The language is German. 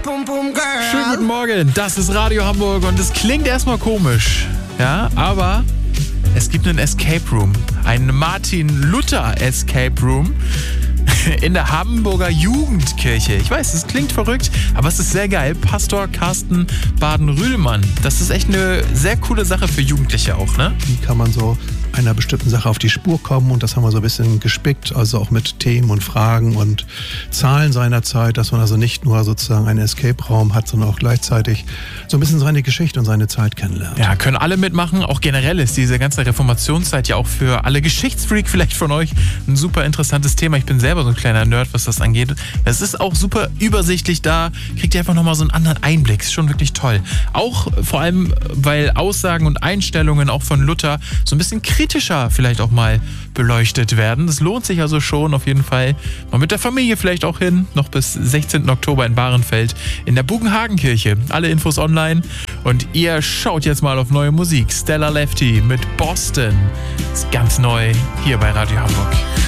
Schönen guten Morgen, das ist Radio Hamburg und es klingt erstmal komisch, ja, aber es gibt einen Escape Room, einen Martin Luther Escape Room in der Hamburger Jugendkirche. Ich weiß, es klingt verrückt, aber es ist sehr geil. Pastor Carsten Baden-Rühlmann, das ist echt eine sehr coole Sache für Jugendliche auch, ne? Wie kann man so einer bestimmten Sache auf die Spur kommen, und das haben wir so ein bisschen gespickt, also auch mit Themen und Fragen und Zahlen seiner Zeit, dass man also nicht nur sozusagen einen Escape-Raum hat, sondern auch gleichzeitig so ein bisschen seine Geschichte und seine Zeit kennenlernt. Ja, können alle mitmachen. Auch generell ist diese ganze Reformationszeit ja auch für alle Geschichtsfreak vielleicht von euch ein super interessantes Thema. Ich bin selber so ein kleiner Nerd, was das angeht. Es ist auch super übersichtlich da. Kriegt ihr einfach nochmal so einen anderen Einblick. Ist schon wirklich toll. Auch vor allem, weil Aussagen und Einstellungen auch von Luther so ein bisschen kritischer vielleicht auch mal beleuchtet werden. Das lohnt sich also schon auf jeden Fall. Mal mit der Familie vielleicht auch hin. Noch bis 16. Oktober in Bahrenfeld in der Bugenhagenkirche. Alle Infos online. Und ihr schaut jetzt mal auf neue Musik. Stella Lefty mit Boston. Ist ganz neu hier bei Radio Hamburg.